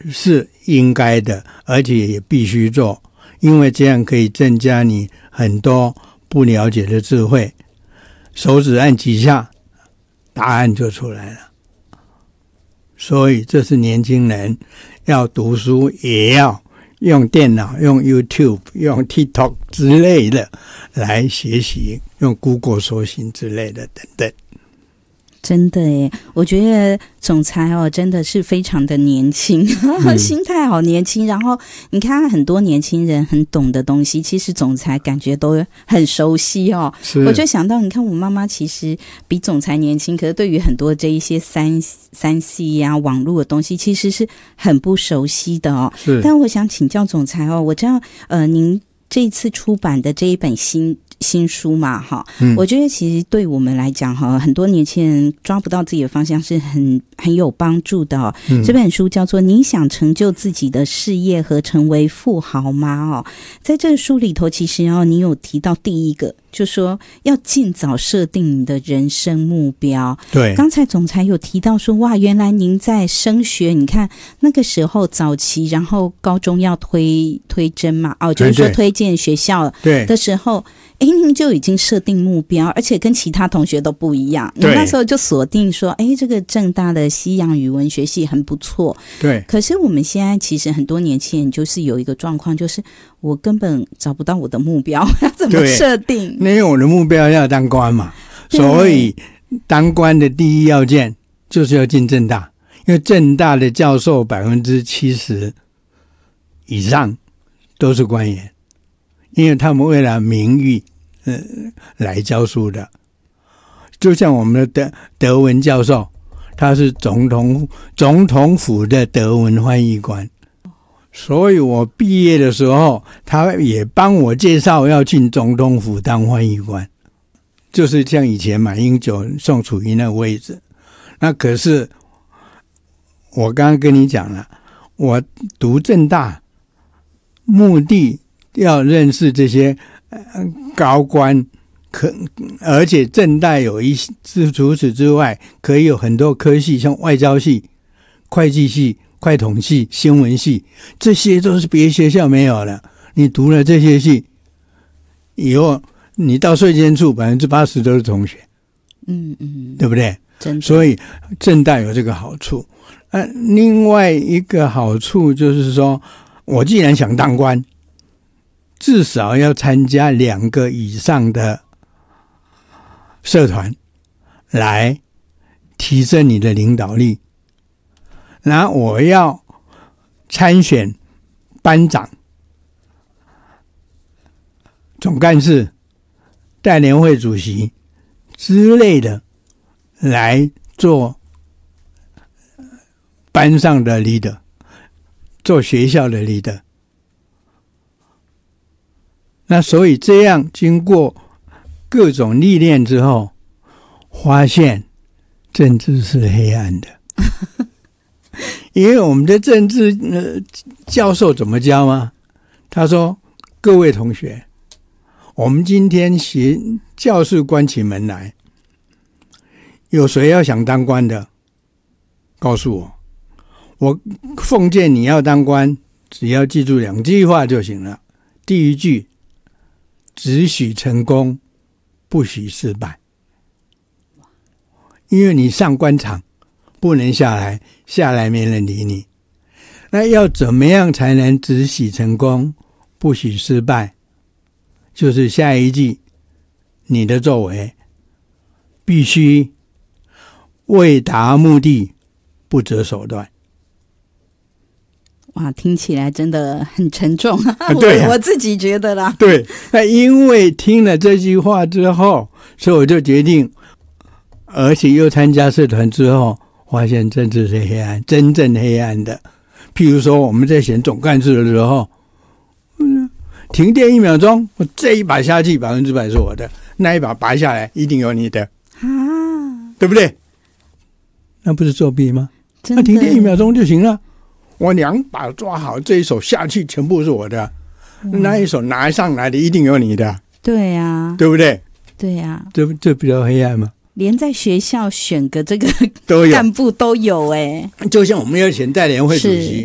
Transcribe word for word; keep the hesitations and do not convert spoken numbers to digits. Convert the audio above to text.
是应该的，而且也必须做，因为这样可以增加你很多不了解的智慧。手指按几下，答案就出来了。所以这是年轻人要读书也要用电脑，用 YouTube， 用 TikTok 之类的来学习，用 Google 搜寻之类的等等。 真的耶，我觉得总裁哦真的是非常的年轻，嗯、心态好年轻。然后你看很多年轻人很懂的东西，其实总裁感觉都很熟悉哦。我就想到，你看我妈妈其实比总裁年轻，可是对于很多这一些三三 C 啊网络的东西，其实是很不熟悉的哦。但我想请教总裁哦，我知道呃您这一次出版的这一本新。新书嘛哈、嗯，我觉得其实对我们来讲哈，很多年轻人抓不到自己的方向是很很有帮助的哦、嗯。这本书叫做《你想成就自己的事业和成为富豪吗》哦，在这个书里头，其实哦，你有提到第一个，就说要尽早设定你的人生目标。 对， 刚才总裁有提到说，哇，原来您在升学，你看那个时候早期，然后高中要推推甄嘛，哦，就是说推荐学校的时候。哎，您就已经设定目标，而且跟其他同学都不一样。你那时候就锁定说，哎，这个政大的西洋语文学系很不错。 对。 可是我们现在其实很多年轻人就是有一个状况，就是我根本找不到我的目标，要怎么设定？ 因为我的目标要当官嘛，所以当官的第一要件就是要进政大，因为政大的教授百分之七十以上都是官员。因为他们为了名誉呃来教书的，就像我们的德德文教授，他是总统总统府的德文翻译官，所以我毕业的时候，他也帮我介绍要进总统府当翻译官，就是像以前马英九、宋楚瑜那个位置。那可是我刚刚跟你讲了，我读政大目的。要认识这些高官，可而且政大有一除此之外，可以有很多科系，像外交系、会计系、会统系、新闻系，这些都是别学校没有的。你读了这些系以后，你到税监处百分之八十都是同学，嗯嗯，对不对？真的。所以政大有这个好处。呃，另外一个好处就是说，我既然想当官。至少要参加两个以上的社团来提升你的领导力。然后我要参选班长、总干事、代联会主席之类的来做班上的 leader， 做学校的 leader。那所以这样经过各种历练之后，发现政治是黑暗的。因为我们的政治、呃、教授怎么教吗？他说：各位同学，我们今天学教室关起门来，有谁要想当官的？告诉我，我奉劝你要当官，只要记住两句话就行了。第一句，只许成功，不许失败。因为你上官场不能下来，下来没人理你。那要怎么样才能只许成功，不许失败？就是下一句，你的作为必须为达目的不择手段。 哇，听起来真的很沉重啊！对啊， 我, 我自己觉得啦。 对，那因为听了这句话之后，所以我就决定，而且又参加社团之后，发现政治是黑暗，真正黑暗的。譬如说，我们在选总干事的时候，嗯，停电一秒钟，我这一把下去百分之百是我的，那一把拔下来一定有你的啊，对不对？那不是作弊吗？那停电一秒钟就行了。我两把抓好，这一手下去全部是我的，嗯、那一手拿上来的一定有你的。 对呀、啊， 对不对？ 对呀、啊， 这这比较黑暗吗？ 连在学校选个这个都有干部都有哎、 欸，就像我们要选代联会主席。